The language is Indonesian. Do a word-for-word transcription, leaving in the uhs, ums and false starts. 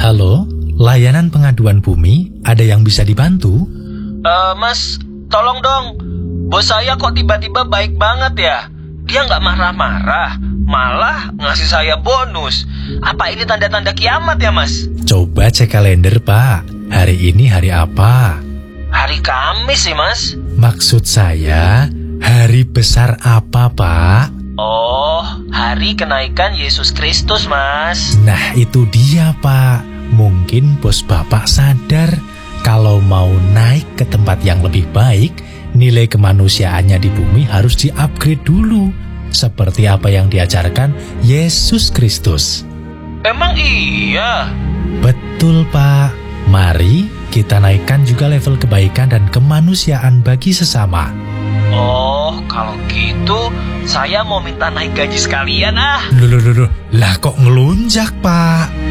Halo, layanan pengaduan bumi, ada yang bisa dibantu? Uh, mas, tolong dong. Bos saya kok tiba-tiba baik banget ya? Dia nggak marah-marah, malah ngasih saya bonus. Apa ini tanda-tanda kiamat ya, Mas? Coba cek kalender, Pak. Hari ini hari apa? Hari Kamis sih, Mas. Maksud saya, hari besar apa, Pak? Oh, hari kenaikan Yesus Kristus, Mas. Nah, itu dia, Pak. Mungkin bos Bapak sadar kalau mau naik ke tempat yang lebih baik, nilai kemanusiaannya di bumi harus di-upgrade dulu, seperti apa yang diajarkan Yesus Kristus. Emang iya? Betul, Pak. Mari kita naikkan juga level kebaikan dan kemanusiaan bagi sesama. Oh, kalau gitu saya mau minta naik gaji sekalian ah. Loh, loh, loh, loh. Lah kok ngelunjak, Pak?